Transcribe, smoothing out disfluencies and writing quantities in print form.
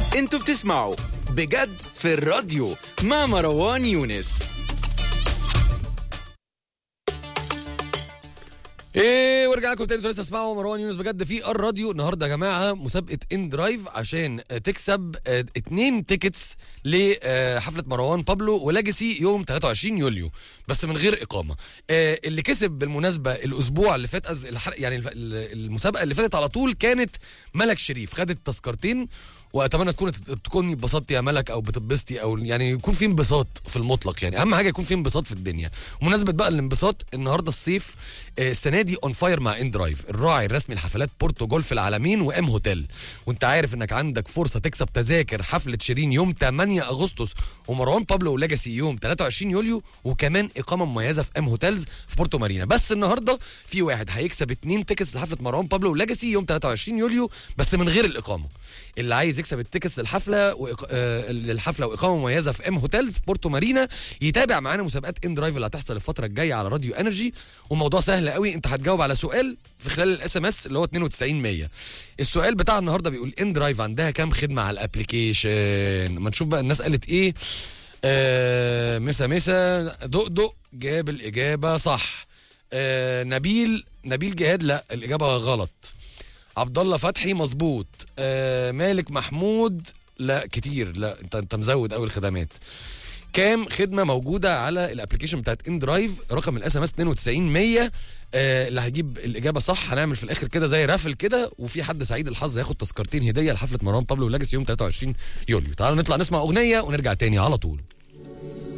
انتوا بتسمعوا بجد في الراديو مع مروان يونس. ورجع لكم تاني لسه اسمعوا مروان يونس بجد في الراديو. النهارده يا جماعه مسابقه ان درايف عشان تكسب 2 تيكتس لحفله مروان بابلو ولاجاسي يوم 23 يوليو بس من غير اقامه. اللي كسب بالمناسبه الاسبوع اللي فات يعني المسابقه اللي فاتت على طول كانت ملك شريف، خدت تذكرتين، واتمنى تكوني اتبسطتي يا ملك او بتتبسطي او يعني يكون في انبساط في المطلق. يعني اهم حاجه يكون في انبساط في الدنيا. ومناسبه بقى الانبساط النهارده الصيف السنه دي اون فاير مع ان درايف، الراعي الرسمي لحفلات بورتو جولف العالمين وام هوتيل. وانت عارف انك عندك فرصه تكسب تذاكر حفله شيرين يوم 8 اغسطس ومروان بابلو ولاجاسي يوم 23 يوليو وكمان اقامه مميزه في ام هوتيلز في بورتو مارينا. بس النهارده في واحد هيكسب 2 تيكتس لحفله مروان بابلو ولاجاسي يوم 23 يوليو بس من غير الاقامه. اللي عايز يكسب التيكتس للحفله واقامه مميزه في ام هوتيلز في بورتو مارينا يتابع معانا مسابقات ان درايف اللي هتحصل الفتره الجايه على راديو انرجي. والموضوع سهل قوي، انت هتجاوب على سؤال في خلال الاس ام اس اللي هو 92100. السؤال بتاع النهارده بيقول ان درايف عندها كام خدمه على الابلكيشن؟ ما نشوف بقى الناس قالت ايه. مسا دق جاب الاجابه صح. نبيل جهاد لا الاجابه غلط. عبد الله فتحي مظبوط. مالك محمود لا كتير، لا انت مزود قوي الخدمات. كام خدمه موجوده على الابلكيشن بتاعت ان درايف؟ رقم الاس ام اس 92100. اللي هيجيب الاجابه صح هنعمل في الاخر كده زي رافل كده، وفي حد سعيد الحظ هياخد تذكرتين هديه لحفله مروان بابلو ولاجاسي يوم 23 يوليو. تعالوا نطلع نسمع اغنيه ونرجع تاني على طول.